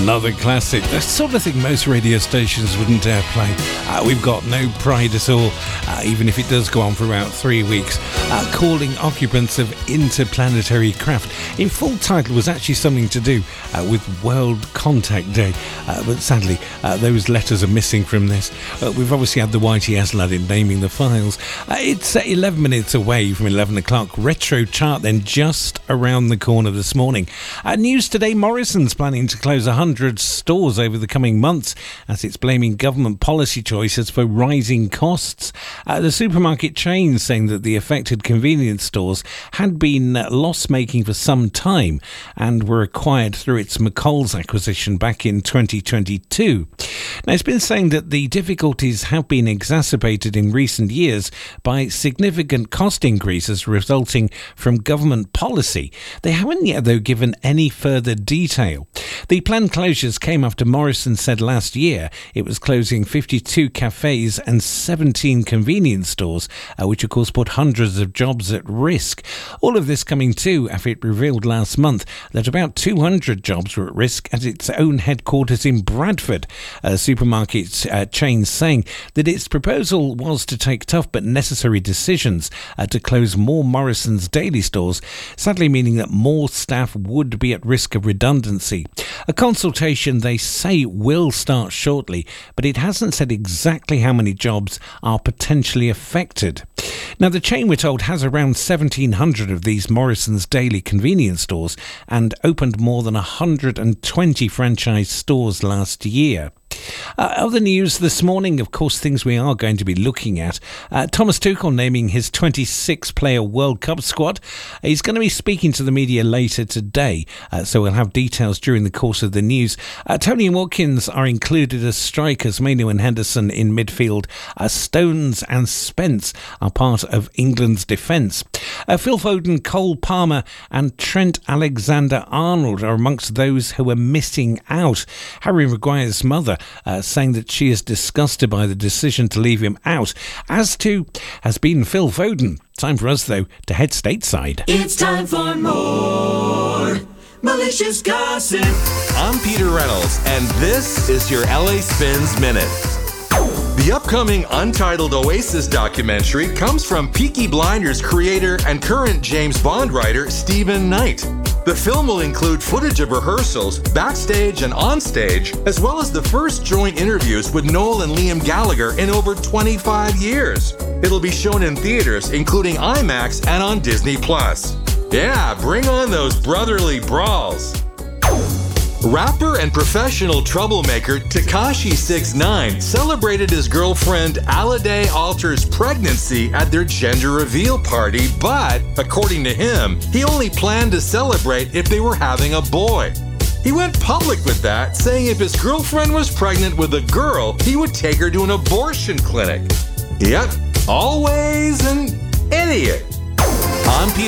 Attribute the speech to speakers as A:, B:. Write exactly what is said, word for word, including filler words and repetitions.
A: Another classic, the sort of thing most radio stations wouldn't dare play. Uh, we've got no pride at all, uh, even if it does go on for about three weeks. Uh, calling occupants of interplanetary craft. In full title was actually something to do uh, with World Contact Day, uh, but sadly uh, those letters are missing from this. Uh, we've obviously had the Y T S lad in naming the files. Uh, it's uh, eleven minutes away from eleven o'clock. Retro chart then just around the corner this morning. Uh, news today, Morrison's planning to close one hundred stores over the coming months as it's blaming government policy choices for rising costs. Uh, the supermarket chain saying that the affected convenience stores had been uh, loss-making for some time and were acquired through its McColl's acquisition back in twenty twenty-two. Now, it's been saying that the difficulties have been exacerbated in recent years by significant cost increases resulting from government policy. They haven't yet, though, given any further detail. The planned closures came after Morrison said last year it was closing fifty-two cafes and seventeen convenience stores, uh, which of course put hundreds of jobs at risk. All of this coming too after it revealed last month that about two hundred jobs were at risk at its own headquarters in Bradford. A supermarket uh, chain saying that its proposal was to take tough but necessary decisions uh, to close more Morrison's Daily stores, sadly meaning that more staff would be at risk of redundancy. A consultation, they say, will start shortly, but it hasn't said exactly how many jobs are potentially affected. Now, the chain, we're told, has around seventeen hundred of these Morrison's Daily convenience stores and opened more than one hundred twenty franchise stores last year. Uh, other news this morning, of course, things we are going to be looking at. Uh, Thomas Tuchel naming his twenty-six player World Cup squad. He's going to be speaking to the media later today, uh, so we'll have details during the course of the news. Uh, Tony and Watkins are included as strikers, Mainoo and Henderson in midfield. Uh, Stones and Spence are part of England's defence. Uh, Phil Foden, Cole Palmer and Trent Alexander-Arnold are amongst those who are missing out. Harry Maguire's mother Uh, saying that she is disgusted by the decision to leave him out, as too has been Phil Foden. Time for us, though, to head stateside.
B: It's time for more malicious gossip.
C: I'm Peter Reynolds, and this is your L A Spins Minute. The upcoming Untitled Oasis documentary comes from Peaky Blinders creator and current James Bond writer Stephen Knight. The film will include footage of rehearsals, backstage and onstage, as well as the first joint interviews with Noel and Liam Gallagher in over twenty-five years. It'll be shown in theaters, including IMAX and on Disney plus. Yeah, bring on those brotherly brawls. Rapper and professional troublemaker Tekashi six nine celebrated his girlfriend Alade Alter's pregnancy at their gender reveal party, but, according to him, he only planned to celebrate if they were having a boy. He went public with that, saying if his girlfriend was pregnant with a girl, he would take her to an abortion clinic. Yep, always an idiot. I'm Peter